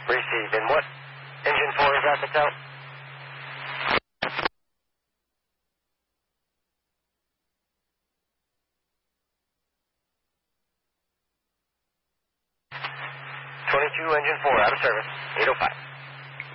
Received. And what engine 4 is that, Patel? Engine 4 out of service, 805.